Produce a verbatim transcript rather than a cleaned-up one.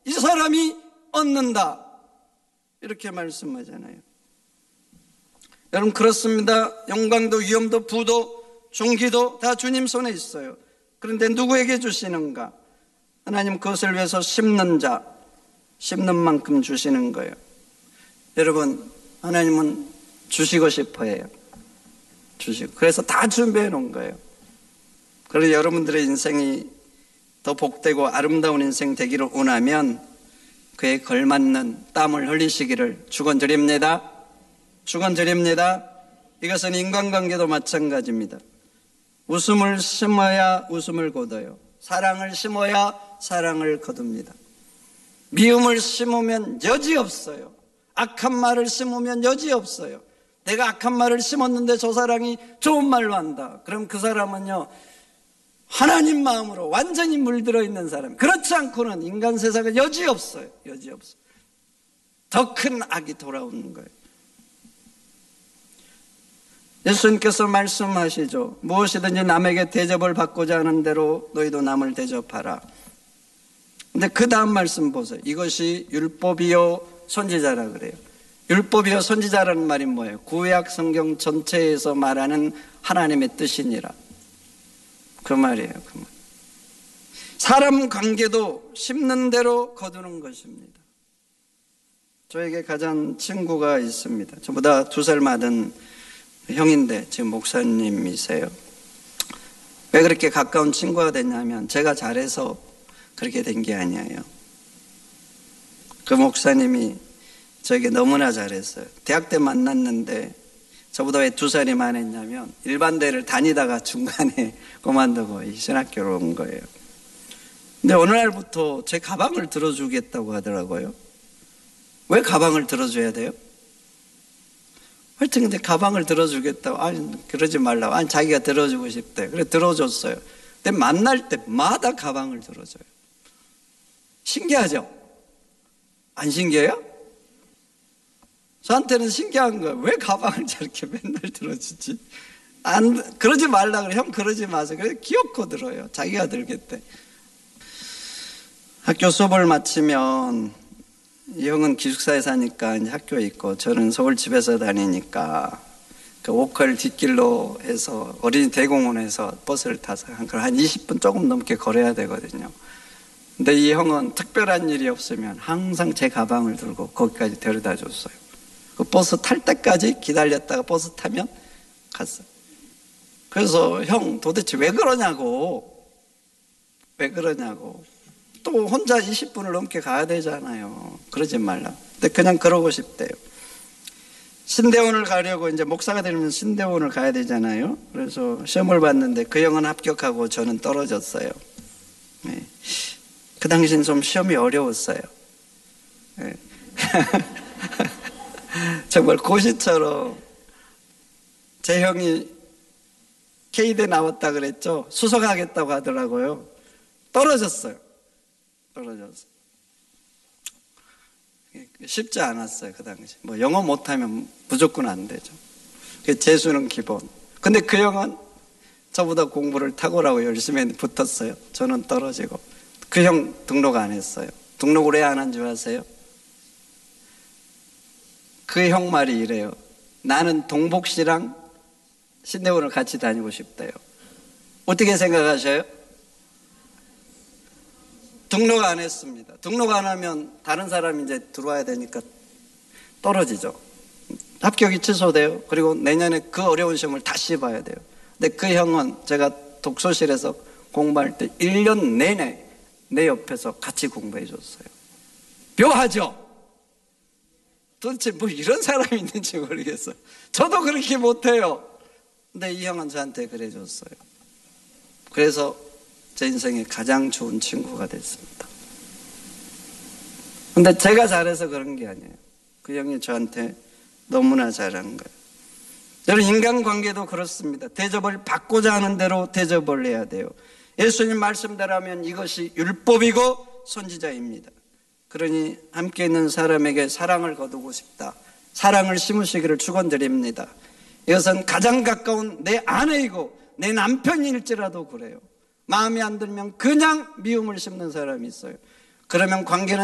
이 사람이 얻는다. 이렇게 말씀하잖아요. 여러분, 그렇습니다. 영광도 위엄도 부도 존귀도 다 주님 손에 있어요. 그런데 누구에게 주시는가? 하나님 그것을 위해서 심는 자, 심는 만큼 주시는 거예요. 여러분, 하나님은 주시고 싶어 해요. 주시고. 그래서 다 준비해 놓은 거예요. 그래서 여러분들의 인생이 더 복되고 아름다운 인생 되기를 원하면 그에 걸맞는 땀을 흘리시기를 축원드립니다. 축원드립니다. 이것은 인간관계도 마찬가지입니다. 웃음을 심어야 웃음을 거둬요. 사랑을 심어야 사랑을 거둡니다. 미움을 심으면 여지없어요. 악한 말을 심으면 여지없어요. 내가 악한 말을 심었는데 저 사람이 좋은 말로 한다. 그럼 그 사람은요, 하나님 마음으로 완전히 물들어 있는 사람. 그렇지 않고는 인간 세상에 여지없어요. 여지없어요. 더 큰 악이 돌아오는 거예요. 예수님께서 말씀하시죠. 무엇이든지 남에게 대접을 받고자 하는 대로 너희도 남을 대접하라. 근데 그 다음 말씀 보세요. 이것이 율법이요 선지자라 그래요. 율법이요 선지자라는 말이 뭐예요? 구약 성경 전체에서 말하는 하나님의 뜻이니라. 그 말이에요. 그 말. 사람 관계도 심는 대로 거두는 것입니다. 저에게 가장 친구가 있습니다. 저보다 두 살 많은 형인데 지금 목사님이세요. 왜 그렇게 가까운 친구가 됐냐면 제가 잘해서 그렇게 된 게 아니에요. 그 목사님이 저에게 너무나 잘했어요. 대학 때 만났는데 저보다 왜 두 살이 많았냐면 일반대를 다니다가 중간에 그만두고 이 신학교로 온 거예요. 근데 어느 날부터 제 가방을 들어주겠다고 하더라고요. 왜 가방을 들어줘야 돼요? 하여튼 근데 가방을 들어주겠다고. 아니 그러지 말라고. 아니 자기가 들어주고 싶대. 그래 들어줬어요. 근데 만날 때마다 가방을 들어줘요. 신기하죠? 안 신기해요? 저한테는 신기한 거예요. 왜 가방을 저렇게 맨날 들어주지? 안, 그러지 말라 그래. 형 그러지 마세요. 그래 귀엽고 들어요. 자기가 들겠대. 학교 수업을 마치면 이 형은 기숙사에 사니까 이제 학교에 있고 저는 서울 집에서 다니니까 그 오컬 뒷길로 해서 어린이 대공원에서 버스를 타서 한 이십 분 조금 넘게 걸어야 되거든요. 근데 이 형은 특별한 일이 없으면 항상 제 가방을 들고 거기까지 데려다 줬어요. 그 버스 탈 때까지 기다렸다가 버스 타면 갔어요. 그래서 형 도대체 왜 그러냐고. 왜 그러냐고. 또 혼자 이십 분을 넘게 가야 되잖아요. 그러지 말라. 근데 그냥 그러고 싶대요. 신대원을 가려고 이제 목사가 되면 신대원을 가야 되잖아요. 그래서 시험을 봤는데 그 형은 합격하고 저는 떨어졌어요. 네. 그 당시엔 좀 시험이 어려웠어요. 네. 정말 고시처럼 제 형이 케이대 나왔다 그랬죠. 수석하겠다고 하더라고요. 떨어졌어요. 떨어졌어요. 쉽지 않았어요. 그 당시. 뭐 영어 못하면 무조건 안 되죠. 재수는 기본. 근데 그 형은 저보다 공부를 탁월하고 열심히 붙었어요. 저는 떨어지고. 그 형 등록 안 했어요. 등록을 왜 안 한 줄 아세요? 그 형 말이 이래요. 나는 동복 씨랑 신대원을 같이 다니고 싶대요. 어떻게 생각하셔요? 등록 안 했습니다. 등록 안 하면 다른 사람이 이제 들어와야 되니까 떨어지죠. 합격이 취소돼요. 그리고 내년에 그 어려운 시험을 다시 봐야 돼요. 근데 그 형은 제가 독서실에서 공부할 때 일 년 내내 내 옆에서 같이 공부해 줬어요. 묘하죠? 도대체 뭐 이런 사람이 있는지 모르겠어요. 저도 그렇게 못해요. 근데 이 형은 저한테 그래 줬어요. 그래서 제 인생에 가장 좋은 친구가 됐습니다. 근데 제가 잘해서 그런 게 아니에요. 그 형이 저한테 너무나 잘한 거예요. 여러분, 인간관계도 그렇습니다. 대접을 받고자 하는 대로 대접을 해야 돼요. 예수님 말씀대로라면 이것이 율법이고 선지자입니다. 그러니 함께 있는 사람에게 사랑을 거두고 싶다. 사랑을 심으시기를 축원드립니다. 이것은 가장 가까운 내 아내이고 내 남편일지라도 그래요. 마음에 안 들면 그냥 미움을 심는 사람이 있어요. 그러면 관계는